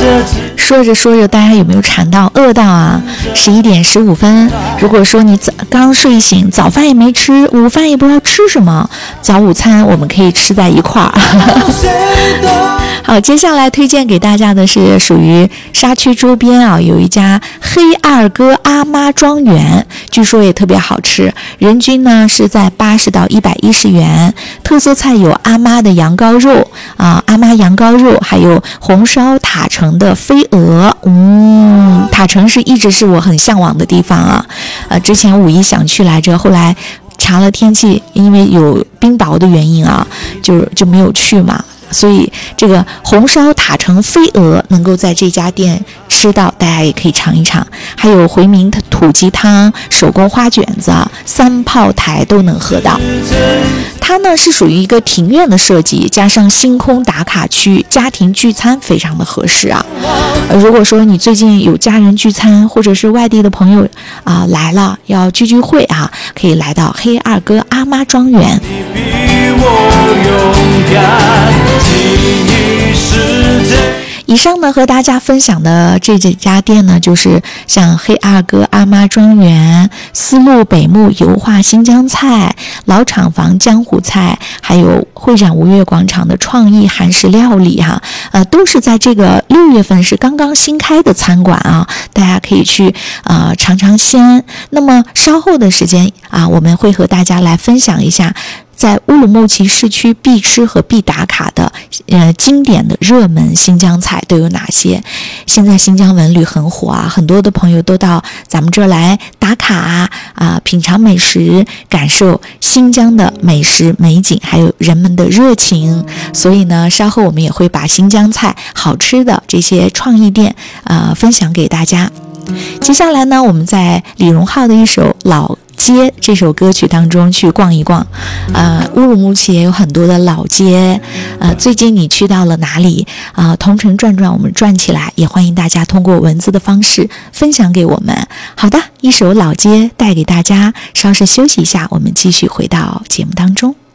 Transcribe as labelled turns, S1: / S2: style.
S1: 说着说着，大家有没有馋到、饿到啊？11点15分。如果说你刚睡醒，早饭也没吃，午饭也不知道吃什么，早午餐我们可以吃在一块儿。好，接下来推荐给大家的是属于沙区周边啊，有一家黑二哥阿妈庄园，据说也特别好吃，人均呢是在80到110元。特色菜有阿妈的羊羔肉啊，阿妈羊羔肉，还有红烧塔城的飞鹅。塔城一直是我很向往的地方啊。之前5一想去来着，后来查了天气，因为有冰雹的原因啊，就没有去嘛。所以这个红烧塔城飞鹅能够在这家店吃到，大家也可以尝一尝。还有回民土鸡汤、手工花卷子、三炮台都能喝到。它呢是属于一个庭院的设计，加上星空打卡区，家庭聚餐非常的合适啊。如果说你最近有家人聚餐，或者是外地的朋友来了要聚会啊，可以来到黑二哥阿妈庄园。以上呢和大家分享的这几家店呢，就是像黑二哥阿妈庄园、丝路北木油画新疆菜、老厂房江湖菜，还有会展吴越广场的创意韩式料理都是在这个6月份是刚刚新开的餐馆啊，大家可以去尝尝鲜。那么稍后的时间我们会和大家来分享一下在乌鲁木齐市区必吃和必打卡的经典的热门新疆菜都有哪些。现在新疆文旅很火啊，很多的朋友都到咱们这儿来打卡品尝美食，感受新疆的美食美景，还有人们的热情。所以呢，稍后我们也会把新疆菜好吃的这些创意店分享给大家。接下来呢，我们在李荣浩的一首老街这首歌曲当中去逛一逛。乌鲁木齐也有很多的老街，最近你去到了哪里同城转转，我们转起来，也欢迎大家通过文字的方式分享给我们。好的，一首老街带给大家，稍事休息一下，我们继续回到节目当中。